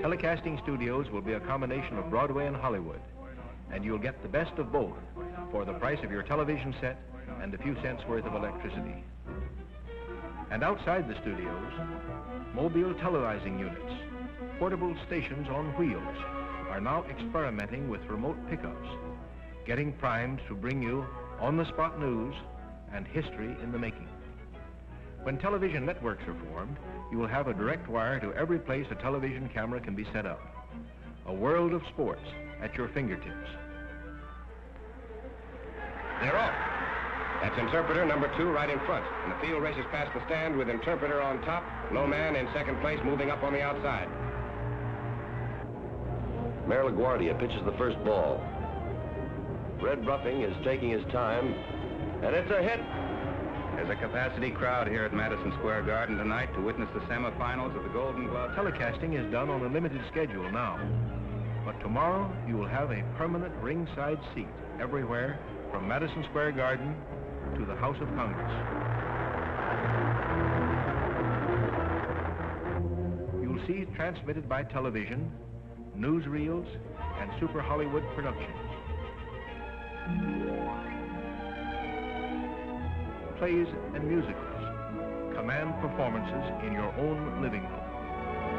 Telecasting studios will be a combination of Broadway and Hollywood, and you'll get the best of both for the price of your television set and a few cents worth of electricity. And outside the studios, mobile televising units, portable stations on wheels, are now experimenting with remote pickups, getting primed to bring you on-the-spot news and history in the making. When television networks are formed, you will have a direct wire to every place a television camera can be set up. A world of sports at your fingertips. They're off. That's interpreter number 2 right in front. And the field races past the stand with interpreter on top. No man in second place moving up on the outside. Mayor LaGuardia pitches the first ball. Red Ruffing is taking his time, and it's a hit. There's a capacity crowd here at Madison Square Garden tonight to witness the semifinals of the Golden Glove. Telecasting is done on a limited schedule now, but tomorrow you will have a permanent ringside seat everywhere from Madison Square Garden to the House of Congress. You'll see transmitted by television, newsreels, and Super Hollywood productions. Plays and musicals, command performances in your own living room.